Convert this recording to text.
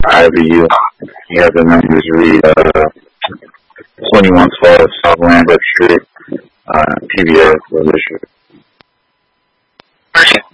IVU. You have the numbers read 2112 South Lambert Street, PBA for this year.